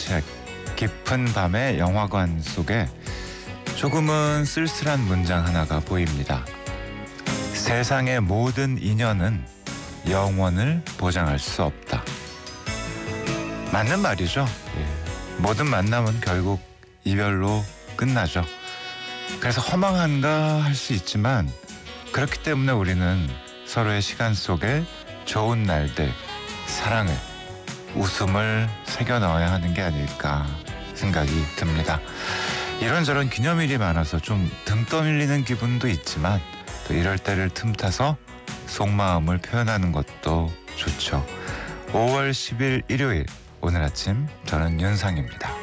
책 깊은 밤의 영화관 속에 조금은 쓸쓸한 문장 하나가 보입니다. 세상의 모든 인연은 영원을 보장할 수 없다. 맞는 말이죠. 모든 만남은 결국 이별로 끝나죠. 그래서 허망한가 할 수 있지만 그렇기 때문에 우리는 서로의 시간 속에 좋은 날들, 사랑을, 웃음을 새겨 넣어야 하는 게 아닐까 생각이 듭니다. 이런저런 기념일이 많아서 좀 등 떠밀리는 기분도 있지만 또 이럴 때를 틈타서 속마음을 표현하는 것도 좋죠. 5월 10일 일요일, 오늘 아침 저는 윤상입니다.